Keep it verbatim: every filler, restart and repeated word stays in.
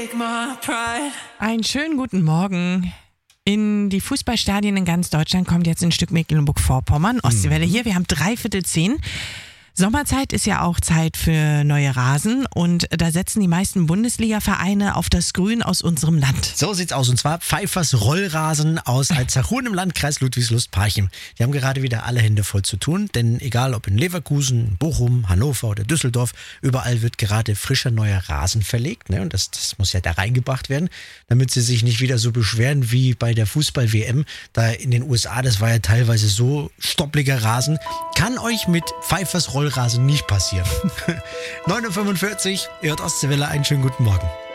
Einen schönen guten Morgen. In die Fußballstadien in ganz Deutschland kommt jetzt ein Stück Mecklenburg-Vorpommern. Ostseewelle hier, wir haben dreiviertel zehn. Sommerzeit ist ja auch Zeit für neue Rasen und da setzen die meisten Bundesliga-Vereine auf das Grün aus unserem Land. So sieht's aus und zwar Pfeiffers Rollrasen aus Alzachurn im Landkreis Ludwigslust-Parchim. Die haben gerade wieder alle Hände voll zu tun, denn egal ob in Leverkusen, Bochum, Hannover oder Düsseldorf, überall wird gerade frischer neuer Rasen verlegt, ne? Und das, das muss ja da reingebracht werden, damit sie sich nicht wieder so beschweren wie bei der Fußball-W M. Da in den U S A, das war ja teilweise so stoppliger Rasen. Kann euch mit Pfeiffers Rollrasen nicht passieren. neun Uhr fünfundvierzig, ihr hört Ostseewelle, einen schönen guten Morgen.